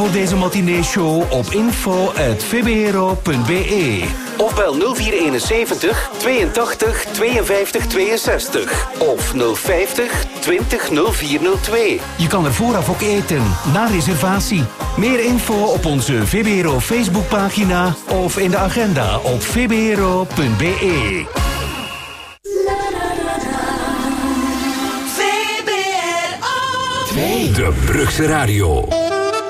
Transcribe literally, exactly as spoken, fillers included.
Voor deze matinee-show op info at vbro punt be of bel nul vier eenenzeventig tweeëntachtig tweeënvijftig tweeënzestig of nul vijftig twintig nul vier nul twee. Je kan er vooraf ook eten, na reservatie. Meer info op onze V B R O Facebookpagina of in de agenda op vbro punt be. De Brugse Radio.